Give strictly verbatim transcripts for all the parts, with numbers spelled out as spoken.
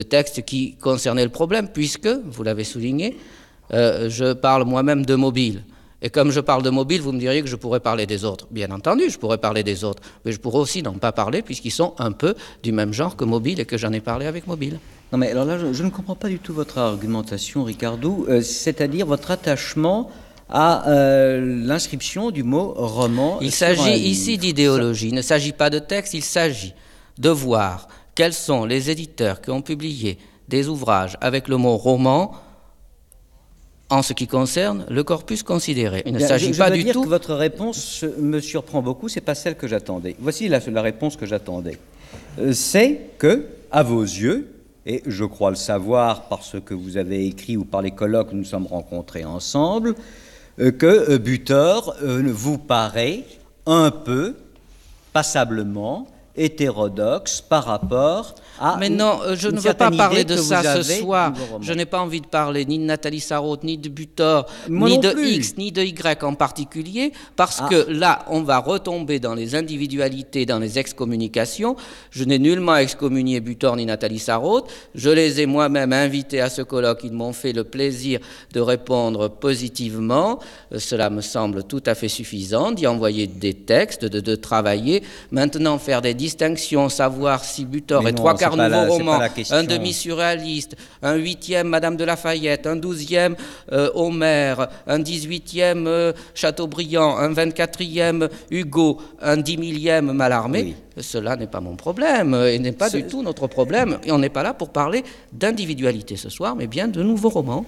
Le texte qui concernait le problème, puisque, vous l'avez souligné, euh, je parle moi-même de mobile. Et comme je parle de mobile, vous me diriez que je pourrais parler des autres. Bien entendu, je pourrais parler des autres, mais je pourrais aussi n'en pas parler, puisqu'ils sont un peu du même genre que mobile et que j'en ai parlé avec mobile. Non mais alors là, je, je ne comprends pas du tout votre argumentation, Ricardo, euh, c'est-à-dire votre attachement à euh, l'inscription du mot roman. Il s'agit ici d'idéologie, il ne s'agit pas de texte, il s'agit de voir quels sont les éditeurs qui ont publié des ouvrages avec le mot roman en ce qui concerne le corpus considéré. Il ne Bien, s'agit je, je pas dois du dire tout... que votre réponse me surprend beaucoup, c'est pas celle que j'attendais. Voici la, la réponse que j'attendais. Euh, c'est que, à vos yeux, et je crois le savoir parce que vous avez écrit ou par les colloques que nous sommes rencontrés ensemble, euh, que euh, Butor euh, vous paraît un peu, passablement, hétérodoxe par rapport à... Mais non, une, je une ne veux pas parler idée de ça ce soir. roman. Je n'ai pas envie de parler ni de Nathalie Sarraute, ni de Butor, Moi ni non de plus. X, ni de Y en particulier, parce Ah. que là, on va retomber dans les individualités, dans les excommunications. Je n'ai nullement excommunié Butor ni Nathalie Sarraute. Je les ai moi-même invités à ce colloque. Ils m'ont fait le plaisir de répondre positivement. Euh, cela me semble tout à fait suffisant, d'y envoyer des textes, de, de travailler. Maintenant, faire des distinctions, savoir si Butor Mais est non, trois c'est quarts pas nouveau la- c'est roman, pas la question. un demi-surréaliste, un huitième Madame de Lafayette, un douzième euh, Homère, un dix-huitième euh, Chateaubriand, un vingt-quatrième Hugo, un dix millième Mallarmé, Oui. cela n'est pas mon problème et n'est pas Ce- du tout notre problème. Et on n'est pas là pour parler d'individualité ce soir, mais bien de nouveaux romans.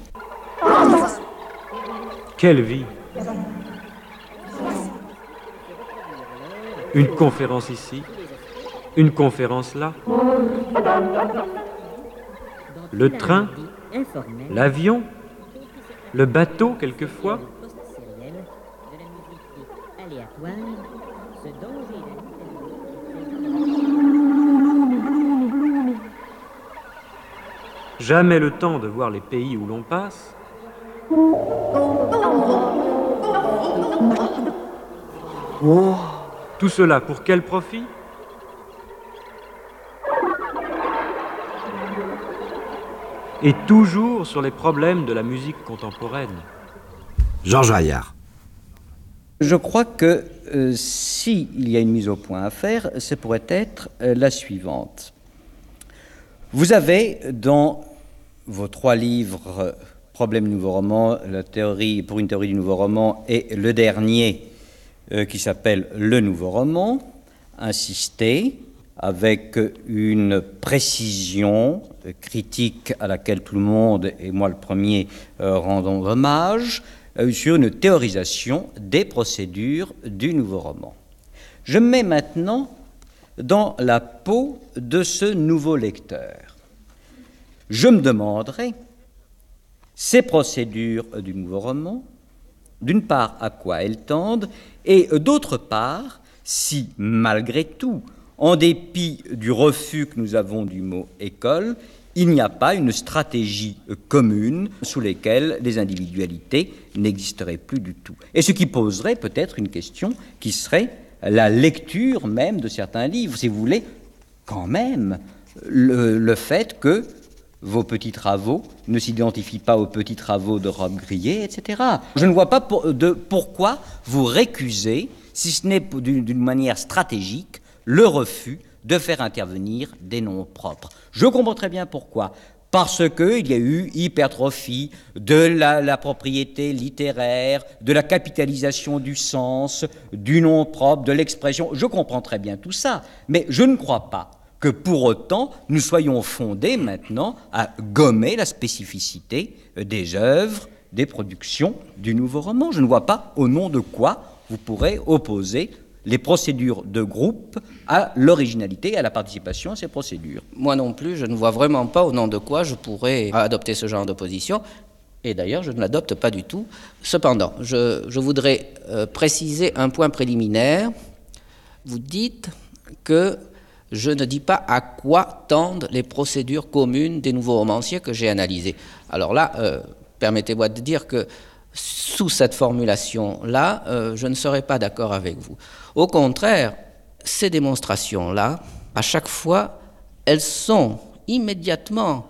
Quelle vie! Une conférence ici, une conférence là. Le train, l'avion, le bateau quelquefois. Jamais le temps de voir les pays où l'on passe. Tout cela pour quel profit? Et toujours sur les problèmes de la musique contemporaine. Georges Vaillard. Je crois que euh, s'il y a une mise au point à faire, ce pourrait être euh, la suivante. Vous avez dans vos trois livres, euh, Problème du nouveau roman, la théorie pour une théorie du nouveau roman, et le dernier euh, qui s'appelle Le nouveau roman, insisté avec une précision euh, critique à laquelle tout le monde, et moi le premier, euh, rendons hommage, euh, sur une théorisation des procédures du nouveau roman. Je me mets maintenant dans la peau de ce nouveau lecteur. Je me demanderai, ces procédures du nouveau roman, d'une part, à quoi elles tendent, et d'autre part, si, malgré tout, en dépit du refus que nous avons du mot « école », il n'y a pas une stratégie commune sous laquelle les individualités n'existeraient plus du tout. Et ce qui poserait peut-être une question qui serait la lecture même de certains livres, si vous voulez, quand même, le, le fait que vos petits travaux ne s'identifient pas aux petits travaux de Robe Grillet, et cetera. Je ne vois pas pour, de, pourquoi vous récusez, si ce n'est d'une, d'une manière stratégique, le refus de faire intervenir des noms propres. Je comprends très bien pourquoi. Parce qu'il y a eu hypertrophie de la, la propriété littéraire, de la capitalisation du sens, du nom propre, de l'expression. Je comprends très bien tout ça, mais je ne crois pas que pour autant nous soyons fondés maintenant à gommer la spécificité des œuvres, des productions du nouveau roman. Je ne vois pas au nom de quoi vous pourrez opposer les procédures de groupe à l'originalité et à la participation à ces procédures. Moi non plus, je ne vois vraiment pas au nom de quoi je pourrais adopter ce genre de position. Et d'ailleurs, je ne l'adopte pas du tout. Cependant, je, je voudrais euh, préciser un point préliminaire. Vous dites que je ne dis pas à quoi tendent les procédures communes des nouveaux romanciers que j'ai analysés. Alors là, euh, permettez-moi de dire que sous cette formulation-là, euh, je ne serai pas d'accord avec vous. Au contraire, ces démonstrations-là, à chaque fois, elles sont immédiatement